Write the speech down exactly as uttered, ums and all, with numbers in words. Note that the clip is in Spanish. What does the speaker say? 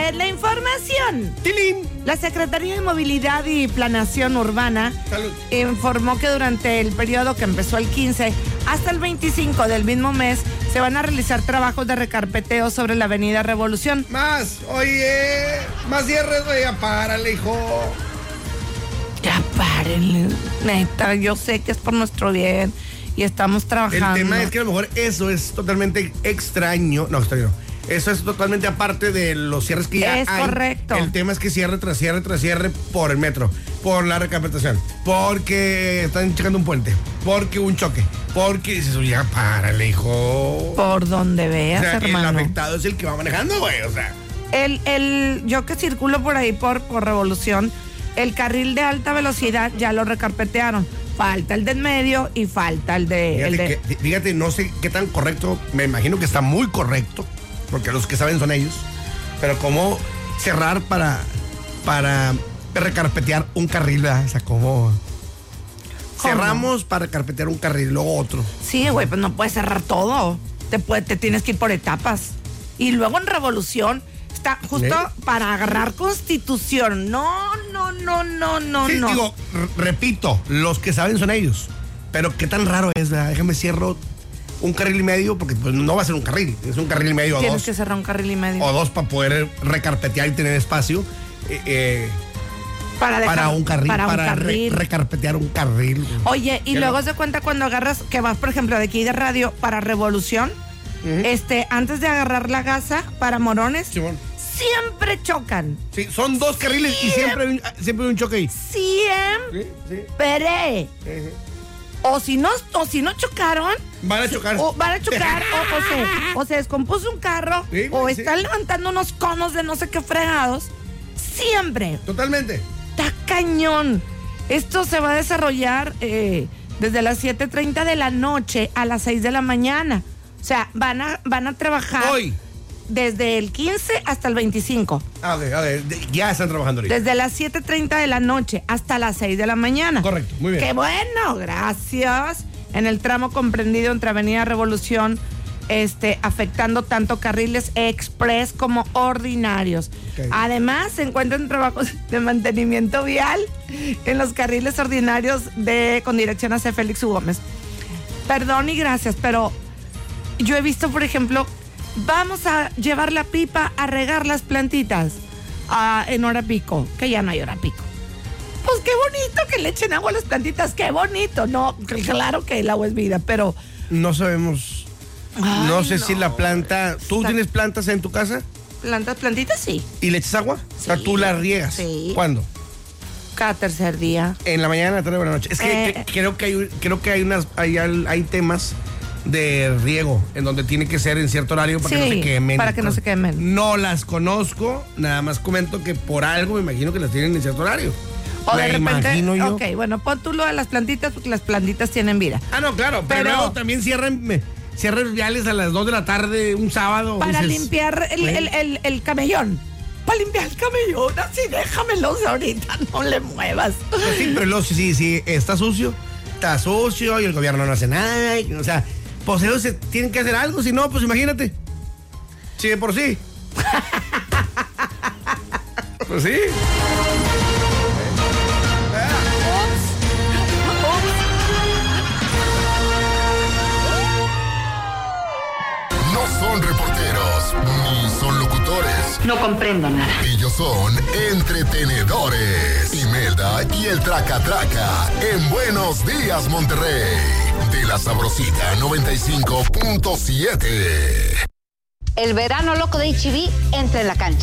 esta es la información. ¡Tilín! La Secretaría de Movilidad y Planeación Urbana Salud. informó que durante el periodo que empezó el quince hasta el veinticinco del mismo mes se van a realizar trabajos de recarpeteo sobre la avenida Revolución. Más, oye, más cierres, güey, ya párale, hijo. Ya párenle, neta, yo sé que es por nuestro bien y estamos trabajando. El tema es que a lo mejor eso es totalmente extraño. No, extraño. Eso es totalmente aparte de los cierres que ya es hay. Correcto. El tema es que cierre tras cierre tras cierre por el metro, por la recapacitación, porque están checando un puente, porque un choque, porque dices, ya párale, hijo. Por donde veas, o sea, hermano. el afectado es el que va manejando, güey, o sea. El, el, yo que circulo por ahí por, por Revolución, el carril de alta velocidad ya lo recarpetearon. Falta el de en medio y falta el de... Fíjate, el de... que, fíjate, no sé qué tan correcto, me imagino que está muy correcto, porque los que saben son ellos, pero cómo cerrar para, para recarpetear un carril, ¿verdad? O sea, cómo... Cerramos para recarpetear un carril, luego otro. Sí, güey, pues no puedes cerrar todo. Te, puede, te tienes que ir por etapas. Y luego en Revolución está justo ¿Eh? para agarrar Constitución. No, no, no, no, no, Sí, no. digo, r- repito, los que saben son ellos, pero qué tan raro es, ¿verdad? Déjame cierro un carril y medio, porque pues no va a ser un carril, es un carril y medio o Tienes dos. que cerrar un carril y medio. O dos para poder recarpetear y tener espacio. Eh, eh, Para, dejar, para un carril, para, para, un carril. Re, recarpetear un carril. Oye, y ¿Qué luego no? se cuenta cuando agarras, que vas, por ejemplo, de aquí de radio para Revolución, uh-huh. este, antes de agarrar la gasa para Morones, Sí, bueno. siempre chocan. Sí, son dos carriles Siempre. y siempre hay un, siempre hay un choque ahí. Siempre. Sí, sí. Uh-huh. O si no, o si no chocaron, Van a chocar. o van a chocar, o, o, se, o se descompuso un carro, Sí, o sí. están levantando unos conos de no sé qué fregados. Siempre. Totalmente. Está cañón. Esto se va a desarrollar eh, desde las siete treinta de la noche a las seis de la mañana. O sea, van a, van a trabajar Hoy. desde el quince hasta el veinticinco. A ver, a ver, ya están trabajando ahorita. Desde las siete treinta de la noche hasta las seis de la mañana. Correcto, muy bien. ¡Qué bueno! Gracias. En el tramo comprendido entre Avenida Revolución, este, afectando tanto carriles express como ordinarios. Okay. Además, se encuentran trabajos de mantenimiento vial en los carriles ordinarios de con dirección hacia Félix U. Gómez. Perdón y gracias, pero yo he visto, por ejemplo, vamos a llevar la pipa a regar las plantitas ah, en hora pico, que ya no hay hora pico. Pues qué bonito que le echen agua a las plantitas, qué bonito. No, claro que el agua es vida, pero... No sabemos, Ay, no sé no. si la planta... ¿Tú Está- tienes plantas en tu casa ¿Plantas, plantitas? Sí. y le echas agua? O sea, Sí. tú las riegas. Sí. ¿Cuándo? Cada tercer día. En la mañana, en la tarde o en la noche. Es que Eh. cre- creo que hay, creo que hay unas, hay, al- hay temas de riego en donde tiene que ser en cierto horario para Sí, que no se quemen. para que no se quemen. No las conozco, nada más comento que por algo me imagino que las tienen en cierto horario. O Me de repente, imagino yo. ok, bueno, pon tú lo de las plantitas porque las plantitas tienen vida. Ah, no, claro, pero, Pero- luego también cierran, me- cierran viales a las dos de la tarde un sábado. Para dices, limpiar el, "Güey". el, el, el camellón. Para limpiar el camellón, así déjamelos ahorita, no le muevas. Pues sí, pero luego sí, sí, sí, está sucio, está sucio y el gobierno no hace nada. y- o sea, pues ellos se tienen que hacer algo, si no, pues imagínate. Sí, de por sí. Pues sí. No son reporteros, ni son locutores. No comprendo nada. Ellos son entretenedores. Imelda y el Traca Traca en Buenos Días, Monterrey. De la Sabrosita noventa y cinco punto siete. El verano loco de H E B entra en la cancha.